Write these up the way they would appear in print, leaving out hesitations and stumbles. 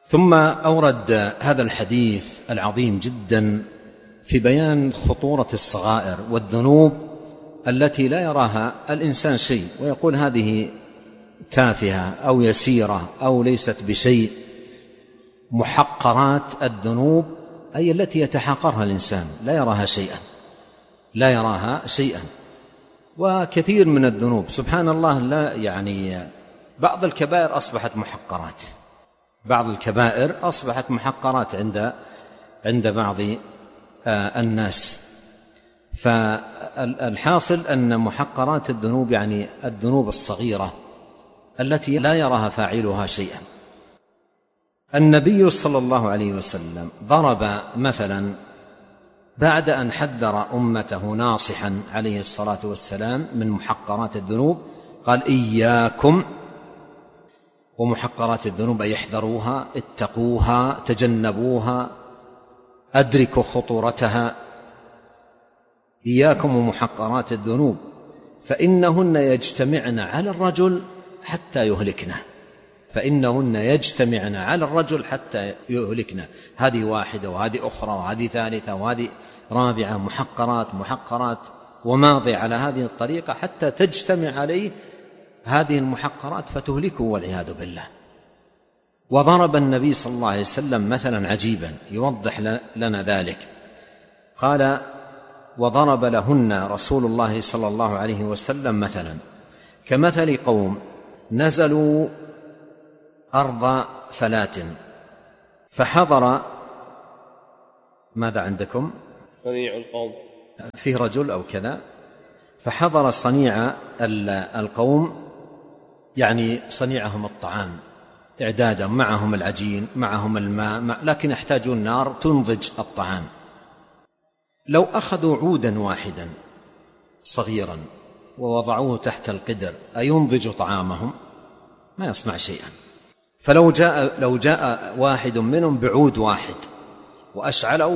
ثم أورد هذا الحديث العظيم جدا في بيان خطورة الصغائر والذنوب التي لا يراها الإنسان شيء ويقول هذه تافهة أو يسيرة أو ليست بشيء. محقرات الذنوب أي التي يتحقرها الإنسان لا يراها شيئا. وكثير من الذنوب سبحان الله لا بعض الكبائر أصبحت محقرات عند بعض الناس. فالحاصل أن محقرات الذنوب يعني الذنوب الصغيرة التي لا يراها فاعلها شيئا. النبي صلى الله عليه وسلم ضرب مثلا بعد أن حذر أمته ناصحا عليه الصلاة والسلام من محقرات الذنوب، قال إياكم ومحقرات الذنوب، أي احذروها، اتقوها، تجنبوها، أدركوا خطورتها. إياكم ومحقرات الذنوب فإنهن يجتمعن على الرجل حتى يهلكنا. هذه واحدة وهذه أخرى وهذه ثالثة وهذه رابعة، محقرات وماضي على هذه الطريقة حتى تجتمع عليه هذه المحقرات فتهلكه والعياذ بالله. وضرب النبي صلى الله عليه وسلم مثلا عجيبا يوضح لنا ذلك، قال وضرب لهن رسول الله صلى الله عليه وسلم مثلا كمثل قوم نزلوا أرض فلات فحضر، ماذا عندكم؟ صنيع القوم، فيه رجل أو كذا، فحضر صنيع القوم يعني صنيعهم الطعام إعدادا، معهم العجين معهم الماء، لكن يحتاجون نار تنضج الطعام. لو أخذوا عودا واحدا صغيرا ووضعوه تحت القدر أينضج طعامهم؟ ما يصنع شيئا. فلو جاء واحد منهم بعود واحد وأشعله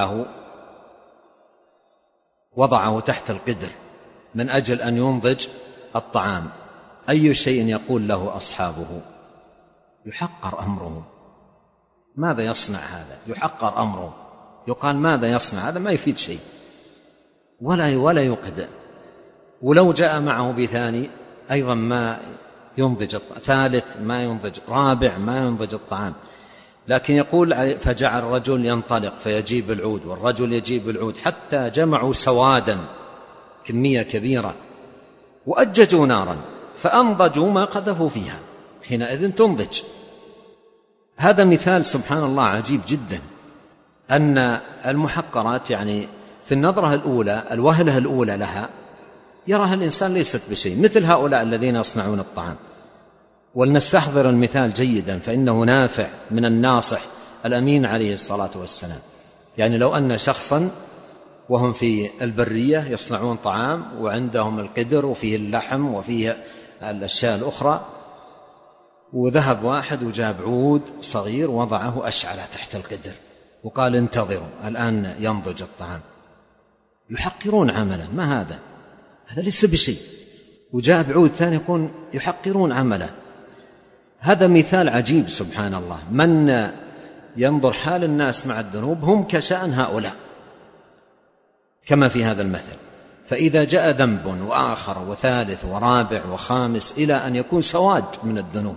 وضعه تحت القدر من أجل أن ينضج الطعام، أي شيء يقول له أصحابه؟ يحقر أمره. ماذا يصنع هذا؟ يحقر أمره، يقال ماذا يصنع هذا؟ ما يفيد شيء ولا يقدر. ولو جاء معه بثاني أيضا ما ينضج، ثالث ما ينضج، رابع ما ينضج الطعام. لكن يقول فجعل الرجل ينطلق فيجيب العود والرجل يجيب العود حتى جمعوا سوادا كمية كبيرة وأججوا نارا فأنضجوا ما قذفوا فيها، حينئذ تنضج. هذا مثال سبحان الله عجيب جدا، أن المحقرات يعني في النظرة الأولى الوهلة الأولى لها يراها الإنسان ليست بشيء، مثل هؤلاء الذين يصنعون الطعام. ولنستحضر المثال جيدا فإنه نافع من الناصح الأمين عليه الصلاة والسلام. يعني لو أن شخصا وهم في البرية يصنعون طعام وعندهم القدر وفيه اللحم وفيه الأشياء الأخرى، وذهب واحد وجاب عود صغير وضعه أشعله تحت القدر وقال انتظروا الآن ينضج الطعام، يحقرون عملا. ما هذا ليس بشيء. وجاب عود ثاني يكون يحقرون عمله. هذا مثال عجيب سبحان الله. من ينظر حال الناس مع الذنوب هم كشأن هؤلاء كما في هذا المثل. فإذا جاء ذنب وآخر وثالث ورابع وخامس إلى أن يكون سواد من الذنوب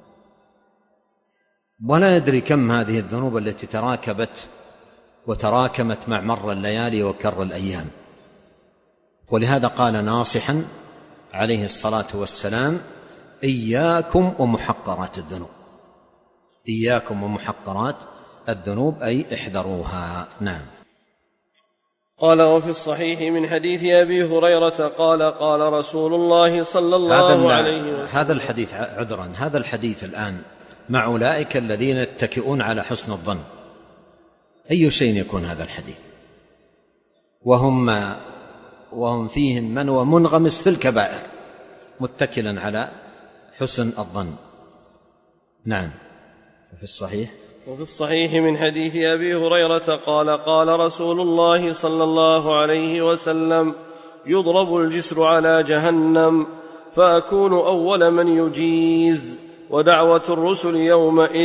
ولا يدري كم هذه الذنوب التي تراكمت مع مر الليالي وكر الأيام. ولهذا قال ناصحا عليه الصلاة والسلام إياكم ومحقرات الذنوب. إياكم ومحقرات الذنوب أي احذروها. نعم. قال وفي الصحيح من حديث أبي هريرة قال قال رسول الله صلى الله عليه وسلم. هذا الحديث عذرا، هذا الحديث الآن مع أولئك الذين يتكئون على حسن الظن، أي شيء يكون هذا الحديث وهم فيهم من هو منغمس في الكبائر متكلا على حسن الظن. نعم. وفي الصحيح من حديث أبي هريرة قال قال رسول الله صلى الله عليه وسلم يضرب الجسر على جهنم فأكون أول من يجيز ودعوة الرسل يومئذ